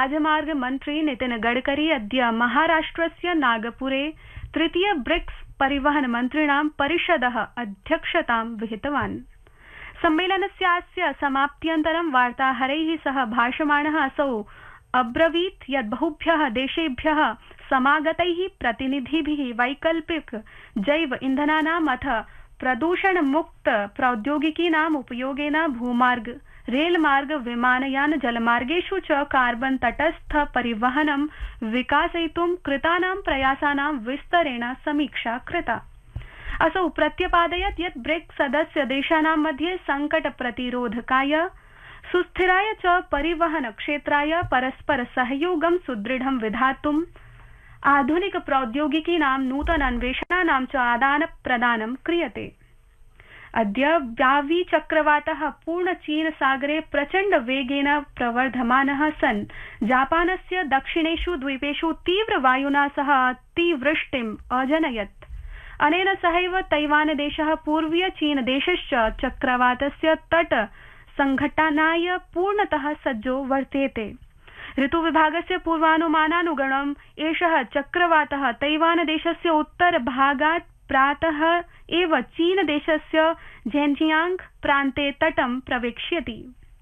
राजमार्ग मन्त्री नितिन गडकरी अद्य महाराष्ट्रस्य नागपुरे तृतीय ब्रिक्स परिवहन मन्त्रिणां परिषदः अध्यक्षतां विहितवान्। सम्मेलनस्यास्य समाप्त्यन्तरं वार्ताहरैः सह भाषमाणः असौ अब्रवीत् यत् बहुभ्यः देशेभ्यः समागतैः प्रतिनिधिभिः वैकल्पिक जैव ईन्धनानाम् अथ प्रदूषणमुक्त प्रौद्योगिकीनाम् उपयोगेन भूमार्ग, रेलमार्ग, विमानयान, जलमार्गेषु च कार्बन तटस्थ परिवहनं विकासयितुं कृतानां प्रयासानां विस्तरेण समीक्षा कृता। असौ प्रत्यपादयत् यत् ब्रिक्स सदस्य देशानां मध्ये संकट प्रतिरोधकाय, सुस्थिराय च परिवहन क्षेत्राय परस्पर सहयोगं सुदृढं विधातुं आधुनिक प्रौद्योगिकीनां नूतन अन्वेषणानां च आदान प्रदानं क्रियते। अद्य व्यावी चक्रवातः पूर्ण चीन सागरे प्रचण्ड वेगेन प्रवर्धमानः सन् जापानस्य दक्षिणेषु द्वीपेषु तीव्र वायुना सह अतिवृष्टिम् अजनयत्। अनेन सहैव तैवान देशः पूर्वीय चीन देशश्च चक्रवातस्य तट संघटनाय पूर्णतः सज्जो वर्तेते। ऋतुविभागस्य पूर्वानुमानानुगुणम् एषः चक्रवातः तैवान देशस्य उत्तर भागात् प्रातः एव चीन देशस्य झेनजियांग प्रान्ते तटं प्रवेक्ष्यति।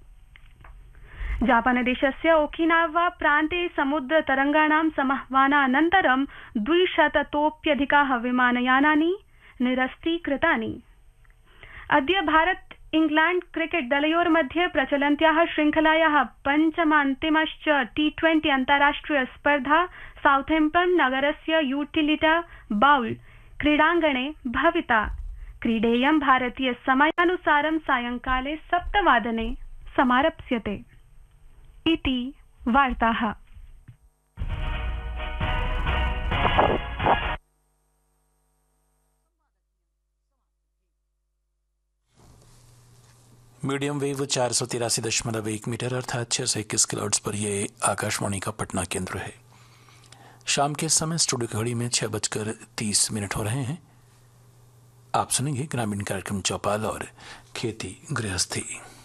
जापान देशस्य ओकिनावा प्रान्ते समुद्र तरंगाणां समाह्वानानन्तरं 200तोप्यधिकाः विमानयानानि निरस्तीकृतानि। अद्य भारत इंग्लैंड क्रिकेट दलयोर्मध्ये प्रचलन्त्याः श्रृंखलायाः पञ्चमान्तिमश्च T20 अन्ताराष्ट्रिय स्पर्धा साउथैम्प्टन नगरस्य यूटिलिटी बाउल क्रीडाङ्गणे भविता। क्रीडेयं भारतीय समयानुसारं सायंकाले 7 वादने समारप्स्यते। इति वार्ताः। मीडियम वेव 483.1 मीटर अर्थात 621 किलोहर्ट्ज पर यह आकाशवाणी का पटना केंद्र है। शाम के समय स्टूडियो घड़ी में 6:30 हो रहे हैं। आप सुनेंगे ग्रामीण कार्यक्रम चौपाल और खेती गृहस्थी।